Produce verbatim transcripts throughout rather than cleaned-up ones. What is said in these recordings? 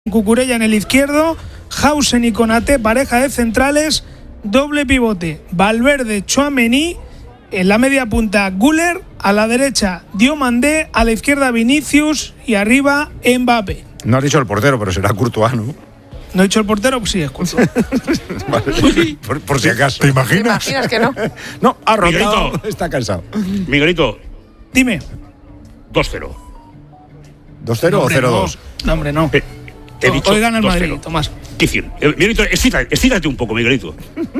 Cucurella en el izquierdo, Hausen y Konaté, pareja de centrales, doble pivote, Valverde, Tchouaméni, en la media punta Güler, a la derecha Diomandé, a la izquierda Vinicius y arriba Mbappé. No has dicho el portero, pero será Courtois, ¿no? ¿No he dicho el portero? Pues sí, es Courtois. Vale, por, por si acaso. ¿Te imaginas? ¿Te imaginas que no? No, ha rotado, Miguelito. está cansado. Miguelito, Dime. dos cero. ¿dos cero o Hombre, cero no. dos? No, hombre, no. Eh, he No, dicho hoy gana el dos Madrid, cero. Tomás. ¿Qué decir? Eh, Miguelito, excítate, excítate un poco, Miguelito.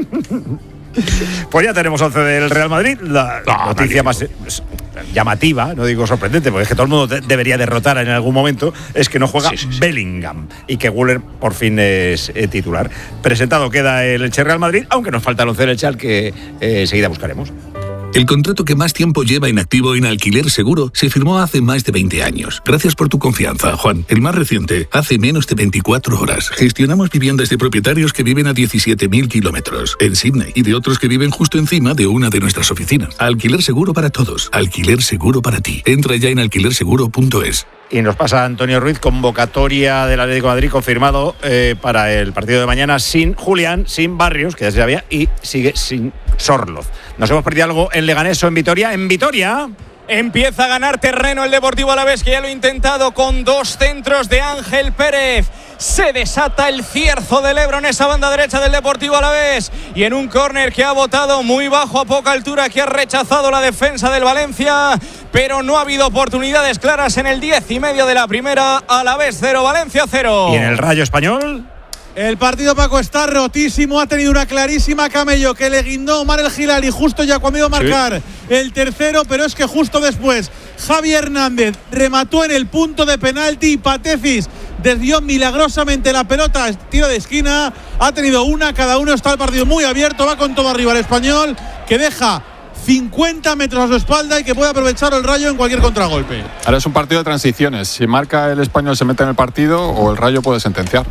Pues ya tenemos once del Real Madrid. La No, noticia magnífico. más eh, llamativa, no digo sorprendente, porque es que todo el mundo de- debería derrotar en algún momento, es que no juega Sí, sí, sí. Bellingham y que Güler por fin es eh, titular. Presentado queda el Elche Real Madrid, aunque nos falta el once del Elche al que eh, enseguida buscaremos. El contrato que más tiempo lleva inactivo en Alquiler Seguro se firmó hace más de veinte años. Gracias por tu confianza, Juan. El más reciente, hace menos de veinticuatro horas. Gestionamos viviendas de propietarios que viven a diecisiete mil kilómetros en Sydney y de otros que viven justo encima de una de nuestras oficinas. Alquiler Seguro para todos. Alquiler Seguro para ti. Entra ya en alquiler seguro punto es. Y nos pasa Antonio Ruiz, convocatoria del Atlético de Madrid confirmado eh, para el partido de mañana sin Julián, sin Barrios, que ya se sabía, y sigue sin Sorloz. ¿Nos hemos perdido algo en Leganés o en Vitoria? En Vitoria. Empieza a ganar terreno el Deportivo Alavés, que ya lo ha intentado con dos centros de Ángel Pérez. Se desata el cierzo del Ebro en esa banda derecha del Deportivo Alavés. Y en un córner que ha botado muy bajo a poca altura, que ha rechazado la defensa del Valencia. Pero no ha habido oportunidades claras en el diez y medio de la primera. Alavés cero, Valencia cero. ¿Y en el Rayo Español? El partido, Paco, está rotísimo. Ha tenido una clarísima Camello que le guindó Omar El Hilali justo ya cuando iba a marcar sí. el tercero, pero es que justo después Javi Hernández remató en el punto de penalti y Patecis desvió milagrosamente la pelota, tiro de esquina. Ha tenido una cada uno, está el partido muy abierto, va con todo arriba el Español, que deja cincuenta metros a su espalda y que puede aprovechar el Rayo en cualquier contragolpe. Ahora es un partido de transiciones. Si marca el Español, se mete en el partido, o el Rayo puede sentenciar.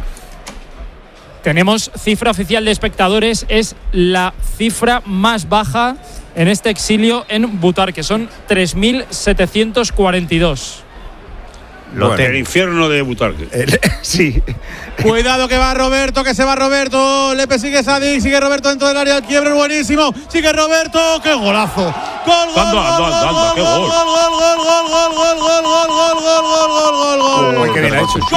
Tenemos cifra oficial de espectadores, es la cifra más baja en este exilio en Butarque, son tres mil setecientos cuarenta y dos. Lo del infierno de Butarque. Eh, sí. Cuidado que va Roberto, que se va Roberto. Le persigue Sadik, sigue Roberto dentro del área. El quiebre buenísimo. Sigue Roberto. ¡Qué golazo! ¡Gol, gol, Anda, gol, anda, anda, qué gol! gol, gol, gol, gol, gol, gol, gol, gol, gol, gol, gol, gol, gol, gol! Uy, qué bien ha hecho. ¡Gol!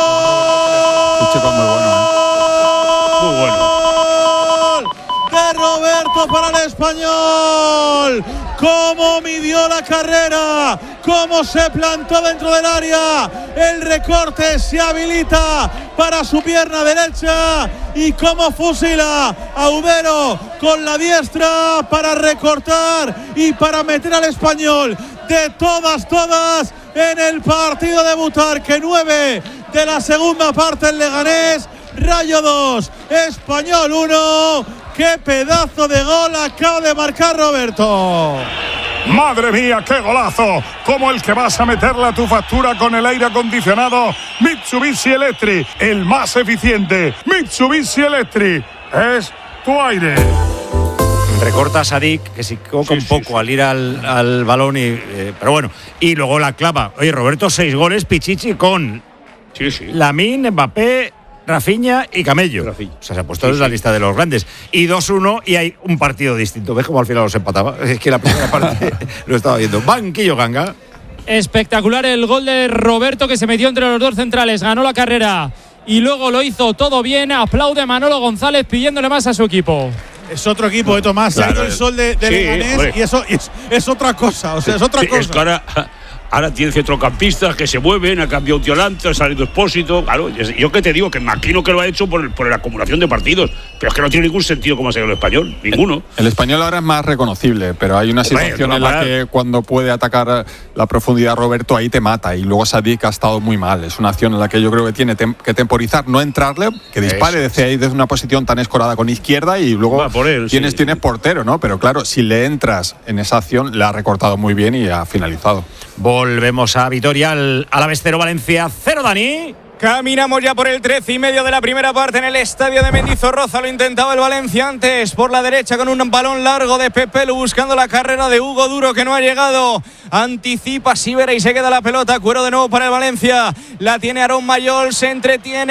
muy bueno, ¿eh? Muy bueno. De Roberto para el Español. Cómo midió la carrera, cómo se plantó dentro del área. El recorte se habilita para su pierna derecha y cómo fusila a Ubero con la diestra para recortar y para meter al Español de todas, todas en el partido de Butarque. Nueve de la segunda parte en Leganés. Rayo dos, Español uno. ¡Qué pedazo de gol acaba de marcar Roberto! ¡Madre mía, qué golazo! Como el que vas a meterle a tu factura con el aire acondicionado Mitsubishi Electric, el más eficiente. Mitsubishi Electric es tu aire. Recorta a Sadik, que se equivoca Sí, un sí, poco sí. al ir al, al balón, y, eh, pero bueno. Y luego la clava. Oye, Roberto, seis goles, Pichichi con Sí, sí. Lamine, Mbappé, Rafinha y Camello. Rafinha. O sea, se ha puesto Sí, en la sí. lista de los grandes. Y dos uno y hay un partido distinto. ¿Ves cómo al final los empataba? Es que la primera parte lo estaba viendo. Banquillo Ganga. Espectacular el gol de Roberto, que se metió entre los dos centrales, ganó la carrera y luego lo hizo todo bien. Aplaude Manolo González pidiéndole más a su equipo. Es otro equipo de Tomás, se ha ido el sol de, de Sí, Leganés hombre. y eso y es, es otra cosa, o sea, es otra Sí, cosa. Es que ahora, ahora tiene centrocampistas que se mueven, ha cambiado Tiolante, ha salido Expósito. Claro, yo que te digo, que imagino que lo ha hecho por, por la acumulación de partidos, pero es que no tiene ningún sentido cómo ha salido el Español, ninguno. El español ahora es más reconocible, pero hay una Hombre, situación no en va a la parar. que cuando puede atacar la profundidad Roberto, ahí te mata. Y luego Sadik ha estado muy mal. Es una acción en la que yo creo que tiene tem- que temporizar, no entrarle, que dispare desde ahí, desde una posición tan escorada con izquierda, y luego Va por él, tienes, sí. tienes portero, ¿no? Pero claro, si le entras en esa acción, le ha recortado muy bien y ha finalizado. Volvemos a Vitoria, al Alavés cero, Valencia cero, Dani. Caminamos ya por el trece y medio de la primera parte en el estadio de Mendizorroza. Lo intentaba el Valencia antes por la derecha con un balón largo de Pepelu buscando la carrera de Hugo Duro, que no ha llegado. Anticipa Sivera y se queda la pelota. Cuero de nuevo para el Valencia. La tiene Aarón Mayol, se entretiene.